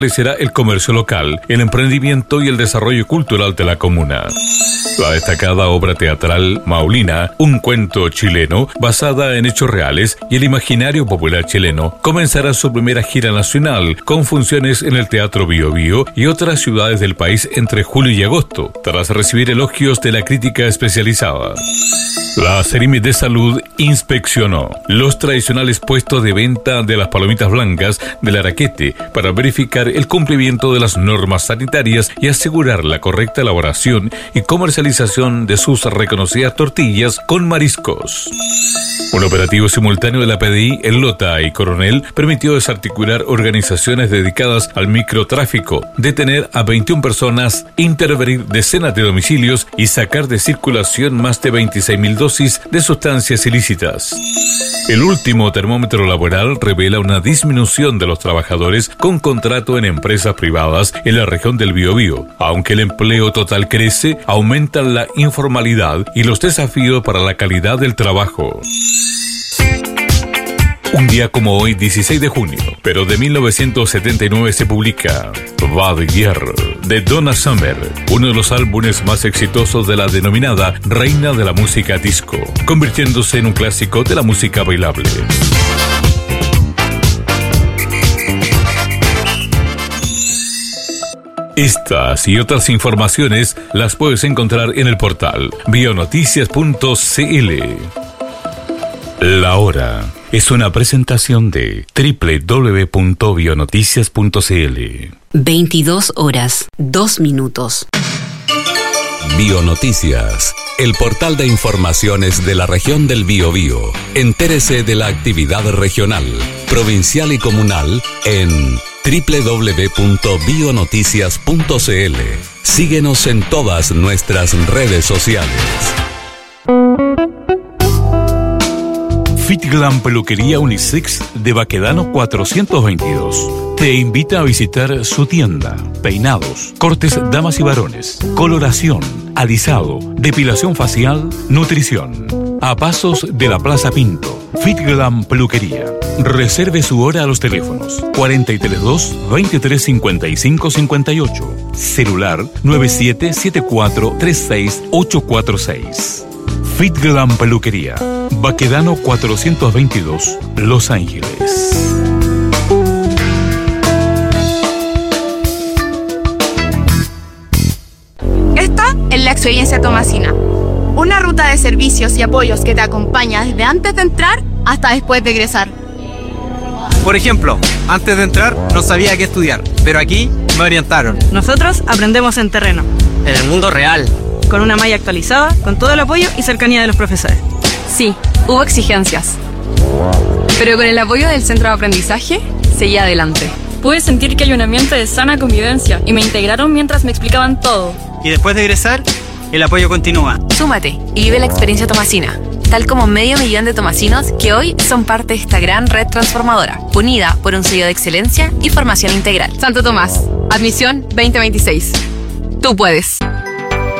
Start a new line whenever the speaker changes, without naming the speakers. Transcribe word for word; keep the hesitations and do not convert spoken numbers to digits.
será el comercio local, el emprendimiento y el desarrollo cultural de la comuna. La destacada obra teatral Maulina, un cuento chileno basada en hechos reales y el imaginario popular chileno, comenzará su primera gira nacional con funciones en el Teatro Bío Bío y otras ciudades del país entre julio y agosto, tras recibir elogios de la crítica especializada. La Seremi de Salud inspeccionó los tradicionales puestos de venta de las palomitas blancas del Araquete para verificar el cumplimiento de las normas sanitarias y asegurar la correcta elaboración y comercialización de sus reconocidas tortillas con mariscos. Un operativo simultáneo de la P D I en Lota y Coronel permitió desarticular organizaciones dedicadas al microtráfico, detener a veintiuna personas, intervenir decenas de domicilios y sacar de circulación más de veintiséis mil dosis de sustancias ilícitas. El último termómetro laboral revela una disminución de los trabajadores con contrato en empresas privadas en la región del Biobío. Aunque el empleo total crece, aumentan la informalidad y los desafíos para la calidad del trabajo. Un día como hoy, dieciséis de junio, pero de mil novecientos setenta y nueve se publica Bad Year de Donna Summer, uno de los álbumes más exitosos de la denominada reina de la música disco, convirtiéndose en un clásico de la música bailable. Estas y otras informaciones las puedes encontrar en el portal bionoticias punto c l. La hora es una presentación de doble u doble u doble u punto bionoticias punto c l.
veintidós horas, dos minutos.
Bionoticias, el portal de informaciones de la región del Biobío. Entérese de la actividad regional, provincial y comunal en doble u doble u doble u punto bionoticias punto c l. Síguenos en todas nuestras redes sociales.
Fitglam Peluquería Unisex de Baquedano cuatrocientos veintidós te invita a visitar su tienda. Peinados, cortes damas y varones, coloración, alisado, depilación facial, nutrición. A pasos de la Plaza Pinto. Fitglam Peluquería. Reserve su hora a los teléfonos cuarenta y tres dos, veintitrés cincuenta y cinco cincuenta y ocho. Celular nueve siete siete cuatro tres seis ocho cuatro seis. Fitglam Peluquería, Baquedano cuatrocientos veintidós, Los Ángeles.
Esta es la experiencia Tomasina, una ruta de servicios y apoyos que te acompaña desde antes de entrar hasta después de egresar.
Por ejemplo, antes de entrar no sabía qué estudiar, pero aquí me orientaron.
Nosotros aprendemos en terreno,
en el mundo real,
con una malla actualizada, con todo el apoyo y cercanía de los profesores.
Sí, hubo exigencias, pero con el apoyo del centro de aprendizaje, seguí adelante.
Pude sentir que hay un ambiente de sana convivencia y me integraron mientras me explicaban todo.
Y después de egresar, el apoyo continúa.
Súmate y vive la experiencia Tomasina, tal como medio millón de tomasinos que hoy son parte de esta gran red transformadora, unida por un sello de excelencia y formación integral. Santo Tomás, admisión veinte veintiséis. Tú puedes.